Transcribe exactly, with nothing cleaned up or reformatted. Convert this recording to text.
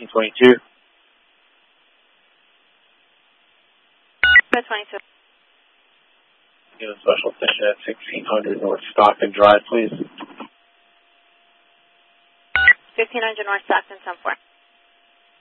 sixteen twenty-two. twenty-two. Get a special attention at sixteen hundred North Stockton Drive, please. fifteen hundred North Stockton, ten four.